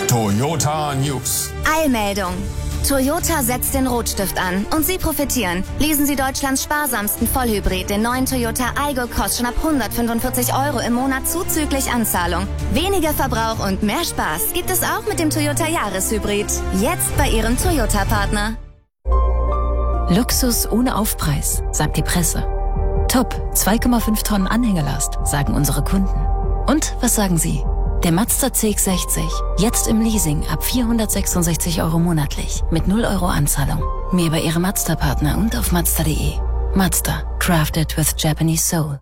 Toyota News. Eilmeldung. Toyota setzt den Rotstift an und Sie profitieren. Lesen Sie Deutschlands sparsamsten Vollhybrid, den neuen Toyota Aygo, kostet schon ab 145 € im Monat zuzüglich Anzahlung. Weniger Verbrauch und mehr Spaß gibt es auch mit dem Toyota Jahreshybrid. Jetzt bei Ihrem Toyota-Partner. Luxus ohne Aufpreis, sagt die Presse. Top, 2,5 Tonnen Anhängelast, sagen unsere Kunden. Und was sagen Sie? Der Mazda CX-60, jetzt im Leasing ab 466 € monatlich, mit 0 € Anzahlung. Mehr bei Ihrem Mazda-Partner und auf Mazda.de. Mazda, crafted with Japanese soul.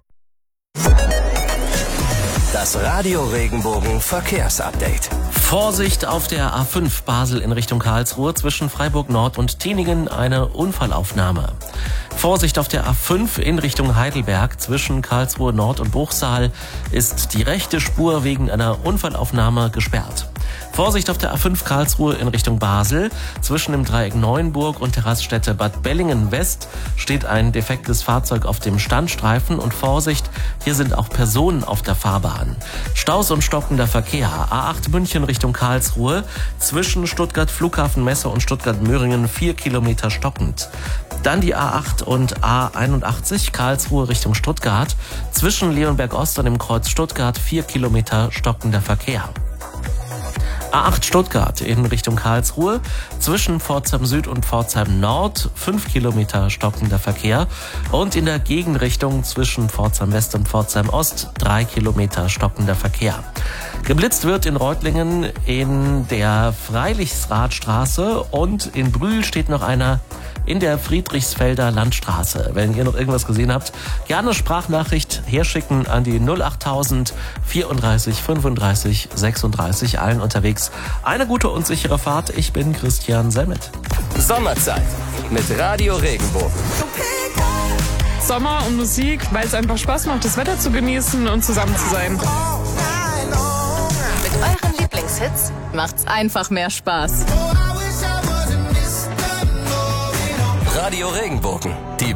Das Radio Regenbogen Verkehrsupdate. Vorsicht auf der A5 Basel in Richtung Karlsruhe zwischen Freiburg Nord und Tiningen, eine Unfallaufnahme. Vorsicht auf der A5 in Richtung Heidelberg zwischen Karlsruhe Nord und Bruchsal ist die rechte Spur wegen einer Unfallaufnahme gesperrt. Vorsicht auf der A5 Karlsruhe in Richtung Basel. Zwischen dem Dreieck Neuenburg und der Raststätte Bad Bellingen West steht ein defektes Fahrzeug auf dem Standstreifen und Vorsicht, hier sind auch Personen auf der Fahrbahn. Staus und stockender Verkehr. A8 München Richtung Karlsruhe. Zwischen Stuttgart Flughafen Messe und Stuttgart Möhringen 4 Kilometer stockend. Dann die A8 und A81 Karlsruhe Richtung Stuttgart. Zwischen Leonberg Ost und dem Kreuz Stuttgart 4 Kilometer stockender Verkehr. A8 Stuttgart in Richtung Karlsruhe, zwischen Pforzheim Süd und Pforzheim Nord 5 Kilometer stockender Verkehr und in der Gegenrichtung zwischen Pforzheim West und Pforzheim Ost 3 Kilometer stockender Verkehr. Geblitzt wird in Reutlingen in der Freilichsradstraße und in Brühl steht noch einer in der Friedrichsfelder Landstraße. Wenn ihr noch irgendwas gesehen habt, gerne Sprachnachricht herschicken an die 08000 34 35 36. Allen unterwegs eine gute und sichere Fahrt. Ich bin Christian Semmet. Sommerzeit mit Radio Regenbogen. Sommer und Musik, weil es einfach Spaß macht, das Wetter zu genießen und zusammen zu sein. Mit euren Lieblingshits macht's einfach mehr Spaß. Radio Regenbogen, die